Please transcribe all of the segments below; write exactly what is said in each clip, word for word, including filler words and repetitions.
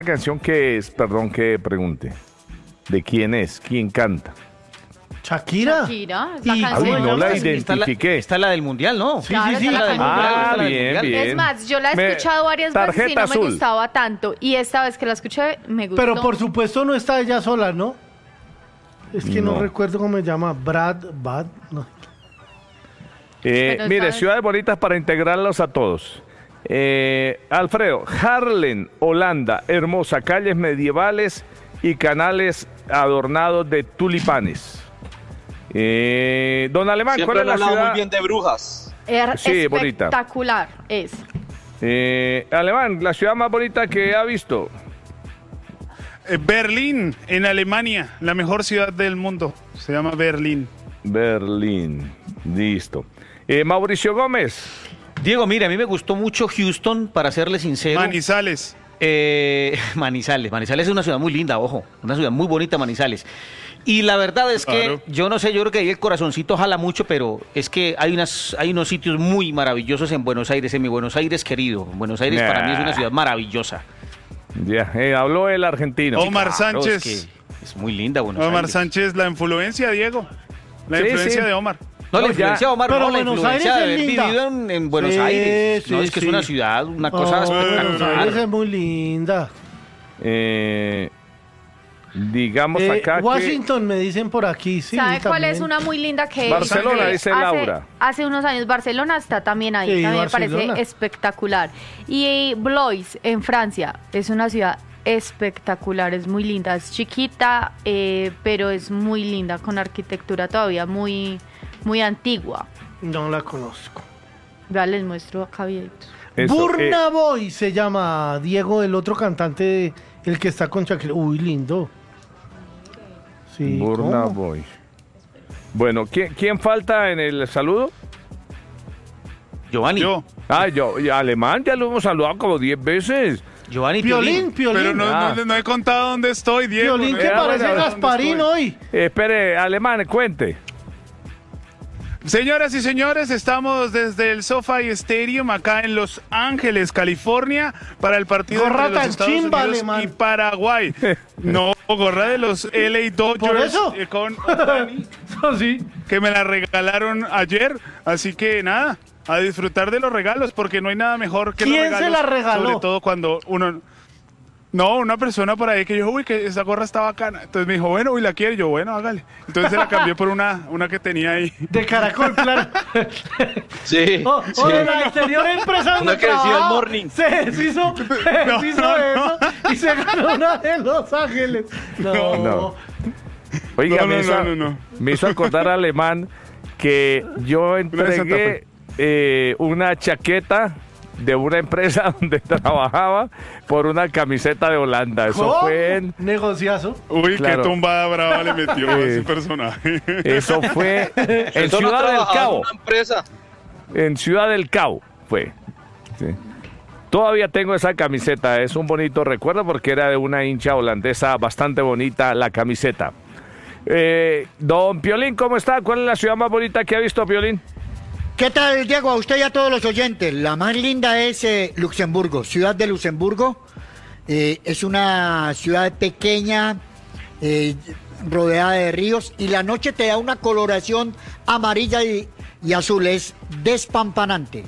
canción que es, perdón que pregunte, ¿de quién es? ¿Quién canta? Shakira. Shakira, es la Y- canción. Ay, no la Está la- identifiqué. Está la del Mundial, ¿no? Sí, Claro, sí, sí. esa es la del Ah, Mundial. bien, bien. Es más, yo la he Me- escuchado varias veces y tarjeta no me azul. gustaba tanto. Y esta vez que la escuché, me gustó. Pero por supuesto no está ella sola, ¿no? Es que no, No. recuerdo cómo se llama. Brad, Bad, no. Eh, Pero mire, ¿sabes? ciudades bonitas para integrarlos a todos. Eh, Alfredo, Haarlem, Holanda, hermosa, calles medievales y canales adornados de tulipanes. Eh, don Alemán, Siempre ¿cuál es han la hablado ciudad? muy bien de Brujas. Er- Sí, bonita. espectacular es. Eh, Alemán, la ciudad más bonita que ha visto. Eh, Berlín, en Alemania, la mejor ciudad del mundo. Se llama Berlín. Berlín, listo. Eh, Mauricio Gómez. Diego, mire, a mí me gustó mucho Houston, para serle sincero. Manizales. Eh, Manizales. Manizales es una ciudad muy linda, ojo. Una ciudad muy bonita, Manizales. Y la verdad es Claro. que, yo no sé, yo creo que ahí el corazoncito jala mucho, pero es que hay unas, hay unos sitios muy maravillosos en Buenos Aires, en mi Buenos Aires querido. Buenos Aires para mí es una ciudad maravillosa. Ya, eh, habló el argentino. Omar Claro, Sánchez. Es, que es muy linda Buenos Omar Aires. Sánchez, la influencia, Diego. La Sí, influencia sí. de Omar. No, la No, ya. influencia de Omar, Pero no, la Buenos influencia Aires de es haber linda. vivido en, en Buenos Sí, Aires. No, sí, es que sí. es una ciudad, una cosa Oh, Buenos espectacular. Aires es muy linda. Eh, digamos Eh, acá que... Washington me dicen por aquí, sí. ¿Sabe cuál también. es una muy linda que Barcelona, que dice hace, Laura. Hace unos años Barcelona está también ahí, Sí, también me Barcelona. parece espectacular. Y Blois en Francia es una ciudad espectacular, es muy linda, es chiquita, eh, pero es muy linda, con arquitectura todavía muy, muy antigua. No la conozco. Ya les muestro acá videitos. Eso, Burna eh, Boy se llama Diego, el otro cantante, de- el que está con Shakira. Uy, lindo. Sí, Burna ¿cómo? Boy. Bueno, ¿quién, quién falta en el saludo? Giovanni. Yo. Ah, yo, y Alemán, ya lo hemos saludado como diez veces. Giovanni Piolín, Piolín. Pero no, Ah. no, no he contado dónde estoy, Diego. Piolín no que he Eh, parece contado dónde Gasparín estoy. hoy. Eh, espere, Alemán, cuente. Señoras y señores, estamos desde el SoFi Stadium acá en Los Ángeles, California, para el partido Gorra entre los tan Estados chimba, Unidos alemán. y Paraguay. No, gorra de los L A Dodgers ¿Por eso? eh, con Ohtani, Oh, sí. que me la regalaron ayer, así que nada, a disfrutar de los regalos porque no hay nada mejor que los ¿Quién se regalos, la regaló? sobre todo cuando uno. No, una persona por ahí que dijo, uy, que esa gorra está bacana. Entonces me dijo, bueno, uy, la quiere. Yo, bueno, hágale. Entonces se la cambié por una, una que tenía ahí. De caracol, claro. Sí. Oh, sí. oh, de la anterior empresa donde Una que decía el trabajaba, morning. Se deshizo, se No, deshizo no, de no. eso y se ganó una de Los Ángeles. No, No. Oiga, No, me, no, hizo, no, no, no. me hizo acordar Alemán que yo de Santa entregué eh, una chaqueta de una empresa donde trabajaba por una camiseta de Holanda. Eso ¿Cómo? fue en, Negociazo. Uy, Claro. qué tumbada brava le metió a Eh. ese personaje. eso fue en Eso no Ciudad del trabajaba en Cabo. una empresa. En Ciudad del Cabo fue. Sí. Todavía tengo esa camiseta, es un bonito recuerdo porque era de una hincha holandesa bastante bonita la camiseta. Eh, don Piolín, ¿cómo está? ¿Cuál es la ciudad más bonita que ha visto, Piolín? ¿Qué tal, Diego? A usted y a todos los oyentes. La más linda es eh, Luxemburgo, ciudad de Luxemburgo. Eh, es una ciudad pequeña, eh, rodeada de ríos, y la noche te da una coloración amarilla y, y azul. Es despampanante.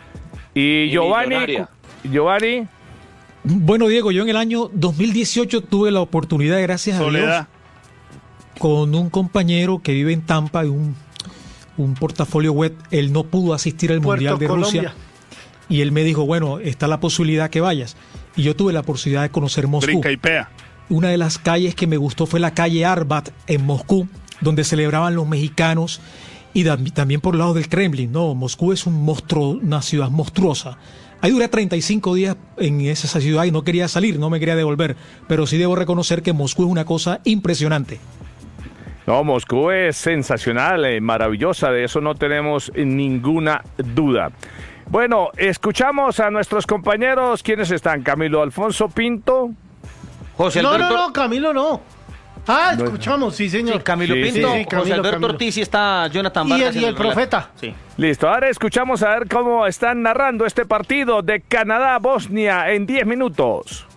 Y Y Giovanni, millonaria. Giovanni, Bueno, Diego, yo en el año dos mil dieciocho tuve la oportunidad, gracias a Soledad. Dios, con un compañero que vive en Tampa, de un, un portafolio web. Él no pudo asistir al Puerto Mundial de Colombia. Rusia. Y él me dijo, bueno, está la posibilidad que vayas. Y yo tuve la posibilidad de conocer Moscú. Brinca y pea. Una de las calles que me gustó fue la calle Arbat en Moscú, donde celebraban los mexicanos, y da- también por el lado del Kremlin. No, Moscú es un monstruo, una ciudad monstruosa. Ahí duré treinta y cinco días en esa ciudad y no quería salir, no me quería devolver, pero sí debo reconocer que Moscú es una cosa impresionante. no, Moscú es sensacional, eh, maravillosa, de eso no tenemos ninguna duda. Bueno, escuchamos a nuestros compañeros, ¿quiénes están? Camilo Alfonso Pinto. José No, Alberto. no, no, Camilo no. Ah, escuchamos, sí, señor. Sí, Camilo Sí, Pinto, sí, sí, José Camilo, Alberto Camilo. Ortiz y está Jonathan Y Vargas. el- y en el relato. profeta. Sí. Listo, ahora escuchamos a ver cómo están narrando este partido de Canadá-Bosnia en diez minutos.